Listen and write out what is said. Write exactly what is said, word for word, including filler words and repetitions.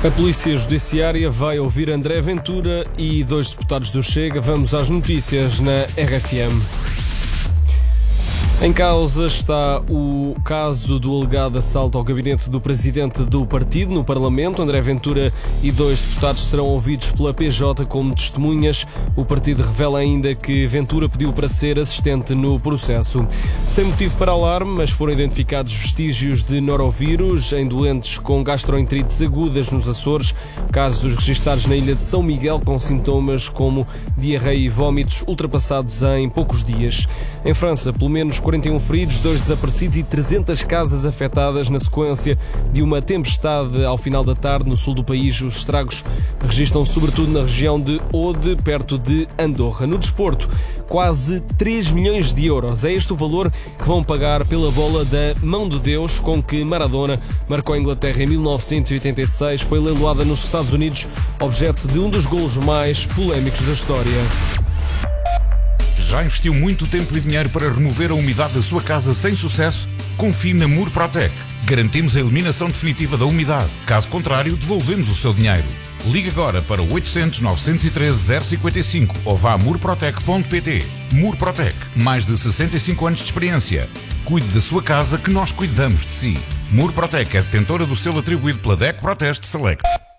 A Polícia Judiciária vai ouvir André Ventura e dois deputados do Chega. Vamos às notícias na R F M. Em causa está o caso do alegado assalto ao gabinete do presidente do partido no Parlamento. André Ventura e dois deputados serão ouvidos pela P J como testemunhas. O partido revela ainda que Ventura pediu para ser assistente no processo. Sem motivo para alarme, mas foram identificados vestígios de norovírus em doentes com gastroenterites agudas nos Açores, casos registados na ilha de São Miguel com sintomas como diarreia e vómitos ultrapassados em poucos dias. Em França, pelo menos quarenta e um feridos, dois desaparecidos e trezentas casas afetadas na sequência de uma tempestade ao final da tarde no sul do país. Os estragos registram sobretudo na região de Aude, perto de Andorra. No desporto, quase três milhões de euros. É este o valor que vão pagar pela bola da mão de Deus com que Maradona marcou a Inglaterra em mil novecentos e oitenta e seis. Foi leiloada nos Estados Unidos, objeto de um dos golos mais polémicos da história. Já investiu muito tempo e dinheiro para remover a umidade da sua casa sem sucesso? Confie na Murprotec. Garantimos a eliminação definitiva da umidade. Caso contrário, devolvemos o seu dinheiro. Ligue agora para o oitocentos, novecentos e treze, zero cinquenta e cinco ou vá a murprotec ponto pt. Murprotec, mais de sessenta e cinco anos de experiência. Cuide da sua casa que nós cuidamos de si. Murprotec é detentora do selo atribuído pela D E C Proteste Select.